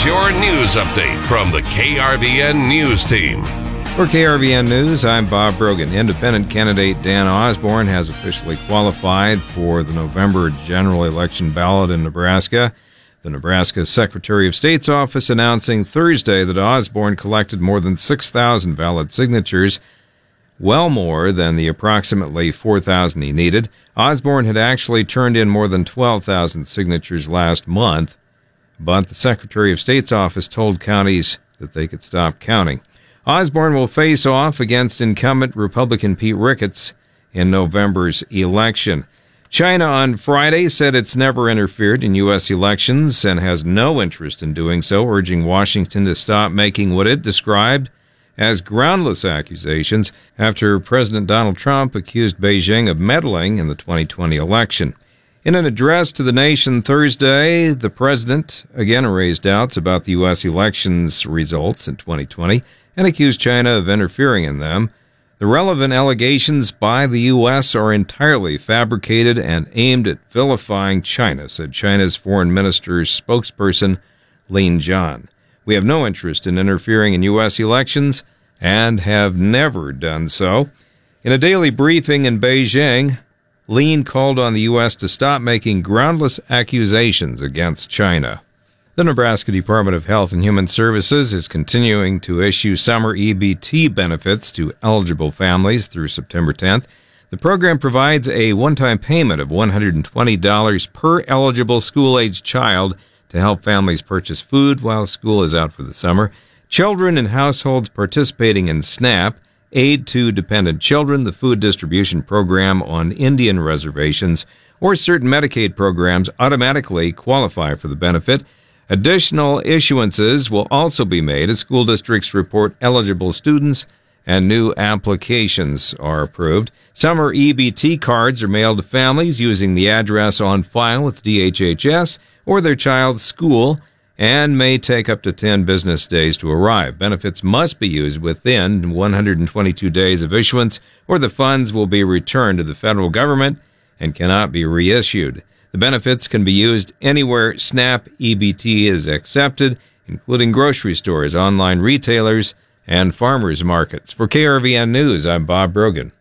Here's your news update from the KRVN News Team. For KRVN News, I'm Bob Brogan. Independent candidate Dan Osborne has officially qualified for the November general election ballot in Nebraska. The Nebraska Secretary of State's office announcing Thursday that Osborne collected more than 6,000 valid signatures, well more than the approximately 4,000 he needed. Osborne had actually turned in more than 12,000 signatures last month, but the Secretary of State's office told counties that they could stop counting. Osborne will face off against incumbent Republican Pete Ricketts in November's election. China on Friday said it's never interfered in U.S. elections and has no interest in doing so, urging Washington to stop making what it described as groundless accusations after President Donald Trump accused Beijing of meddling in the 2020 election. In an address to the nation Thursday, the president again raised doubts about the U.S. elections results in 2020 and accused China of interfering in them. The relevant allegations by the U.S. are entirely fabricated and aimed at vilifying China, said China's foreign minister's spokesperson, Lin Jian. We have no interest in interfering in U.S. elections and have never done so. In a daily briefing in Beijing, Lin called on the U.S. to stop making groundless accusations against China. The Nebraska Department of Health and Human Services is continuing to issue summer EBT benefits to eligible families through September 10th. The program provides a one-time payment of $120 per eligible school-age child to help families purchase food while school is out for the summer. Children in households participating in SNAP, Aid to Dependent Children, the food distribution program on Indian reservations, or certain Medicaid programs automatically qualify for the benefit. Additional issuances will also be made as school districts report eligible students and new applications are approved. Summer EBT cards are mailed to families using the address on file with DHHS or their child's school and may take up to 10 business days to arrive. Benefits must be used within 122 days of issuance, or the funds will be returned to the federal government and cannot be reissued. The benefits can be used anywhere SNAP EBT is accepted, including grocery stores, online retailers, and farmers markets. For KRVN News, I'm Bob Brogan.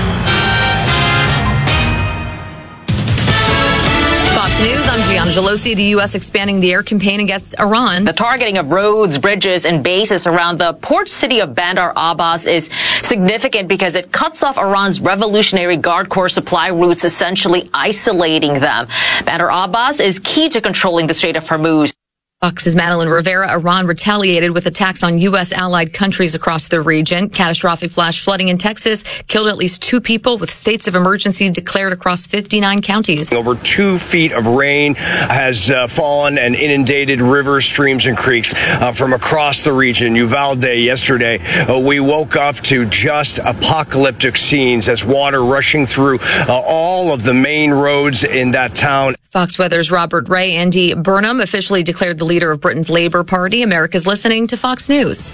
Fox News, I'm Gianna Gelosi. The U.S. expanding the air campaign against Iran. The targeting of roads, bridges, and bases around the port city of Bandar Abbas is significant because it cuts off Iran's Revolutionary Guard Corps supply routes, essentially isolating them. Bandar Abbas is key to controlling the Strait of Hormuz. Fox's Madeline Rivera. Iran retaliated with attacks on U.S. allied countries across the region. Catastrophic flash flooding in Texas killed at least 2 people, with states of emergency declared across 59 counties. Over 2 feet of rain has fallen and inundated rivers, streams, and creeks from across the region. Uvalde yesterday, we woke up to just apocalyptic scenes as water rushing through all of the main roads in that town. Fox Weather's Robert Ray. Andy Burnham officially declared the leader of Britain's Labour Party. America's listening to Fox News.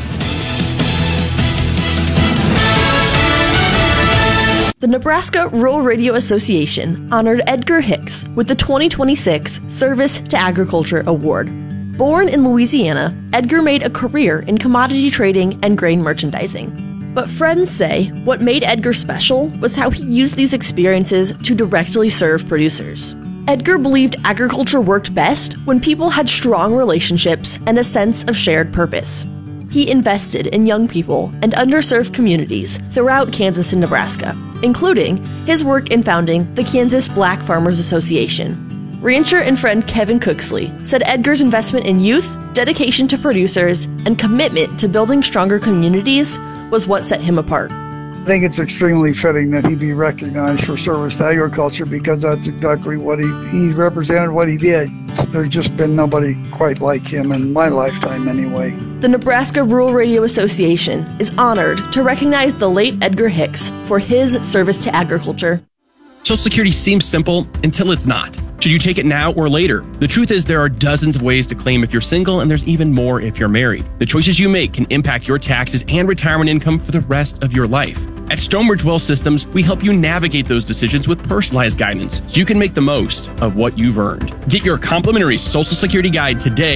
The Nebraska Rural Radio Association honored Edgar Hicks with the 2026 Service to Agriculture Award. Born in Louisiana, Edgar made a career in commodity trading and grain merchandising. But friends say what made Edgar special was how he used these experiences to directly serve producers. Edgar believed agriculture worked best when people had strong relationships and a sense of shared purpose. He invested in young people and underserved communities throughout Kansas and Nebraska, including his work in founding the Kansas Black Farmers Association. Rancher and friend Kevin Cooksley said Edgar's investment in youth, dedication to producers, and commitment to building stronger communities was what set him apart. I think it's extremely fitting that he be recognized for service to agriculture because that's exactly what he represented, what he did. There's just been nobody quite like him in my lifetime anyway. The Nebraska Rural Radio Association is honored to recognize the late Edgar Hicks for his service to agriculture. Social Security seems simple until it's not. Should you take it now or later? The truth is there are dozens of ways to claim if you're single, and there's even more if you're married. The choices you make can impact your taxes and retirement income for the rest of your life. At Stonebridge Wealth Systems, we help you navigate those decisions with personalized guidance so you can make the most of what you've earned. Get your complimentary Social Security guide today